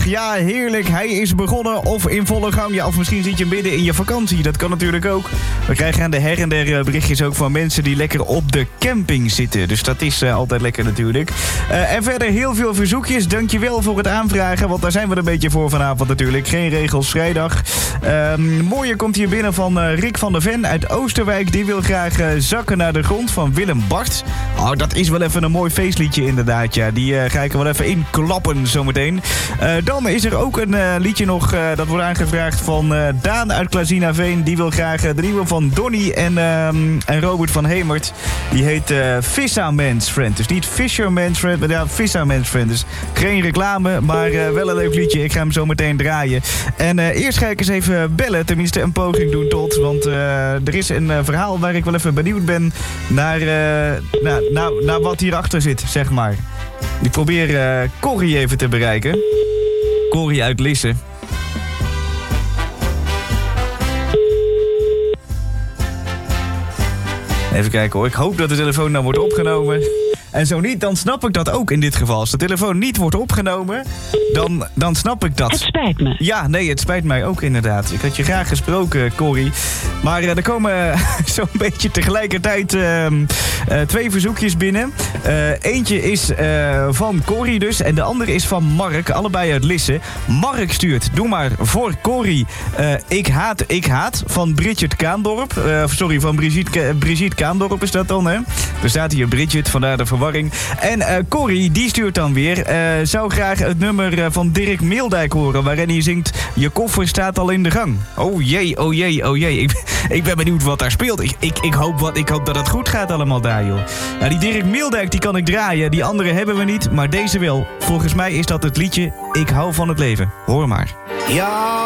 Ja, heerlijk. Hij is begonnen of in volle gang. Ja, of misschien zit je midden in je vakantie. Dat kan natuurlijk ook. We krijgen aan de her en der berichtjes ook van mensen die lekker op de camping zitten. Dus dat is altijd lekker natuurlijk. En verder heel veel verzoekjes. Dankjewel voor het aanvragen, want daar zijn we er een beetje voor vanavond natuurlijk. Geen regels, vrijdag. Mooie komt hier binnen van Rick van der Ven uit Oosterwijk. Die wil graag Zakken naar de grond van Willem Bart. Oh, dat is wel even een mooi feestliedje inderdaad, ja. Die ga ik er wel even in klappen zometeen. Dan is er ook een liedje nog, dat wordt aangevraagd van Daan uit Klazinaveen. Die wil graag de nieuwe van Donny en Robert van Hemert. Die heet Fisherman's Friend. Dus niet Fisherman's Friend, maar ja, Fisherman's Friend. Dus geen reclame, maar wel een leuk liedje. Ik ga hem zo meteen draaien. En eerst ga ik eens even bellen, tenminste een poging doen tot. Want er is een verhaal waar ik wel even benieuwd ben naar wat hierachter zit, zeg maar. Ik probeer Corrie even te bereiken. Corrie uit Lisse. Even kijken hoor. Ik hoop dat de telefoon nou wordt opgenomen. En zo niet, dan snap ik dat ook in dit geval. Als de telefoon niet wordt opgenomen, dan snap ik dat. Het spijt me. Ja, nee, het spijt mij ook inderdaad. Ik had je graag gesproken, Corrie. Maar er komen zo'n beetje tegelijkertijd 2 verzoekjes binnen. Eentje is van Corrie dus en de andere is van Mark. Allebei uit Lisse. Mark stuurt, doe maar voor Corrie. Ik haat van Bridget Kaandorp. Van Brigitte Kaandorp is dat dan, hè? Er staat hier Bridget, vandaar de verwarring. En Corrie, die stuurt dan weer. Zou graag het nummer van Dirk Meeldijk horen, waarin hij zingt: je koffer staat al in de gang. Oh jee, oh jee, oh jee. Ik ben benieuwd wat daar speelt. Ik hoop dat het goed gaat allemaal daar, joh. Nou, die Dirk Meeldijk, die kan ik draaien. Die andere hebben we niet, maar deze wel. Volgens mij is dat het liedje Ik hou van het leven. Hoor maar. Ja.